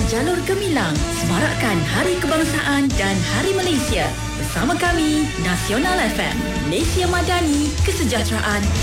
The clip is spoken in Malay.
Jalur Gemilang, semarakkan Hari Kebangsaan dan Hari Malaysia. Bersama kami, Nasional FM, Malaysia Madani, Kesejahteraan